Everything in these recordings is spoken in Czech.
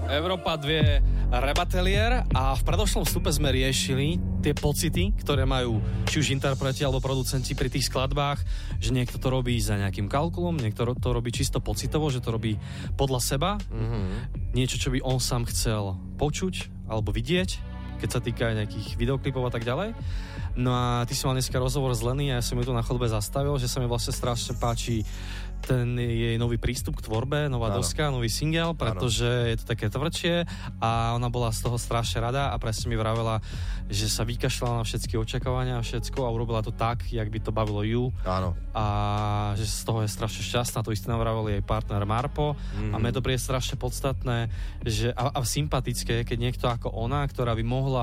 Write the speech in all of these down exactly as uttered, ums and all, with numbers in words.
Európa dva Rebatelier a v predošlom vstupe sme riešili tie pocity, ktoré majú či už interpreti alebo producenti pri tých skladbách, že niekto to robí za nejakým kalkulom, niekto to robí čisto pocitovo, že to robí podľa seba, mm-hmm. niečo, čo by on sám chcel počuť alebo vidieť, keď sa týka nejakých videoklipov a tak ďalej. No a ty si mal dneska rozhovor s Lenny a ja som ju tu na chodbe zastavil, že sa mi vlastne strašne páči ten jej nový prístup k tvorbe, nová ano. doska, nový single, pretože ano. je to také tvrdšie a ona bola z toho strašne rada a presne mi vravela, že sa vykašľala na všetky očakávania a všetko a urobila to tak, jak by to bavilo ju. Áno. A že z toho je strašne šťastná, to isté nám vravel jej partner Marpo mm. a mne to je strašne podstatné že, a, a sympatické, keď niekto ako ona, ktorá by mohla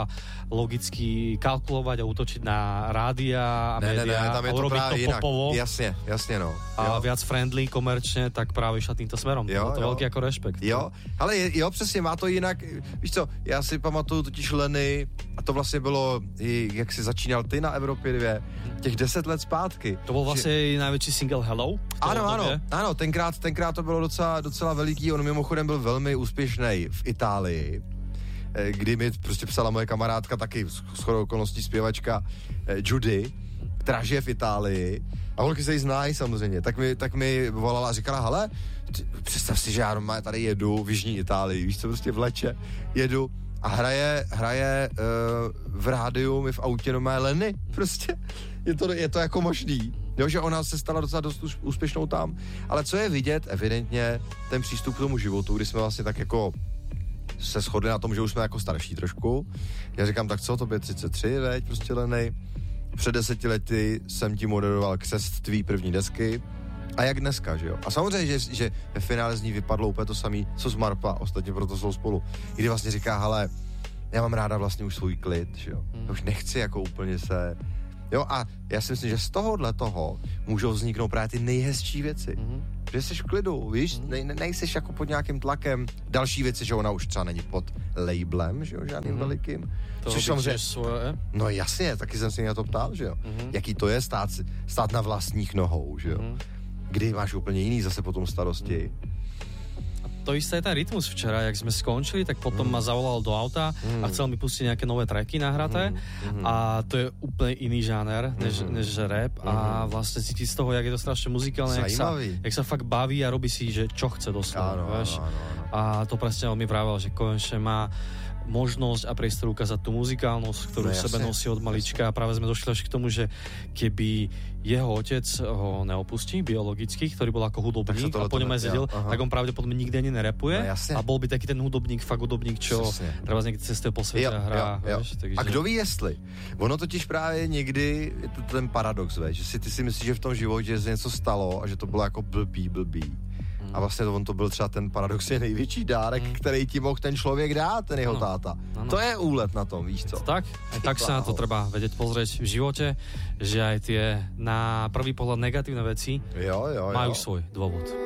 logicky kalkulovať a útočiť na rádia a ne, médiá ne, ne, tam je a to urobiť to inak. popovo. Jasne, jasne no. A viac friendly, komerčně, tak právě šla týmto směrem. Jo, to jo. velký jako respekt. Jo, ale je, jo, přesně, má to jinak, víš co, já si pamatuju totiž Lenny, a to vlastně bylo, jak jsi začínal ty na Evropě dva, těch deset let zpátky. To byl vlastně že... největší single Hello? Ano, ano, ano, tenkrát, tenkrát to bylo docela, docela veliký, on mimochodem byl velmi úspěšný v Itálii, kdy mi prostě psala moje kamarádka, taky shodou okolností zpěvačka Judy, která žije v Itálii, a holky se jí znají samozřejmě, tak mi, tak mi volala a říkala, hele, ty, představ si, že já doma tady jedu v jižní Itálii, víš co, prostě v Leče, jedu a hraje, hraje uh, v rádiu mi v autě doma Lenny, prostě, je to, je to jako možný, jo, že ona se stala docela dost úspěšnou tam, ale co je vidět, evidentně, ten přístup k tomu životu, kdy jsme vlastně tak jako se shodli na tom, že už jsme jako starší trošku, já říkám, tak co, to je třicet tři, veď, prostě Lenny. Před deseti lety jsem ti moderoval křest tvý první desky a jak dneska, že jo? A samozřejmě, že, že ve finále z ní vypadlo úplně to samý, co z Marpa, ostatně proto jsou spolu. Kdy vlastně říká, hele, já mám ráda vlastně už svůj klid, že jo? Já už nechci jako úplně se... Jo, a já si myslím, že z tohohle toho můžou vzniknout právě ty nejhezčí věci. Mm-hmm. Že jsi v klidu, víš, mm-hmm. ne, nejseš jako pod nějakým tlakem. Další věci, že ona už třeba není pod labelem, že jo, žádným mm-hmm. velikým. To což samozřejmě svoje. No jasně, taky jsem si na to ptal, že jo. Mm-hmm. Jaký to je stát, stát na vlastních nohou, že jo. Mm-hmm. Kdy máš úplně jiný zase potom starosti. Mm-hmm. To isté je ten rytmus včera, jak sme skončili, tak potom mm. ma zavolal do auta mm. a chcel mi pustiť nejaké nové tracky nahraté mm. a to je úplne iný žáner, než, mm. než rap mm. a vlastne cíti z toho, jak je to strašne muzikálne, jak sa, jak sa fakt baví a robí si, že čo chce doslova, vieš. Áno, áno. A to presne on mi vravel, že konečne má možnosť a priestor ukázať tú muzikálnosť, ktorú no, v sebe nosí od malička a práve sme došli až k tomu, že keby jeho otec ho neopustí biologicky, ktorý bol ako hudobník a po ňom aj zjedil, tak on pravdepodobne nikdy ani nerapuje no, a bol by taký ten hudobník, fakt hudobník, čo treba niekde cestuje po svete a hrá. Jo, jo. Vieš, takže... A kdo ví jestli? Ono totiž právě někdy je to ten paradox, veď, že si ty si myslíš, že v tom životě se něco stalo a že to bylo jako blbý, blbý. A vlastně to, on to byl třeba ten paradoxně největší dárek, mm. který ti mohl ten člověk dát, ten jeho ano. táta. Ano. To je úlet na tom, víš co? Tak, tak sa na to treba vedieť pozrieť v živote, že aj tie na prvý pohľad negatívne veci jo, jo, majú jo. svoj dôvod.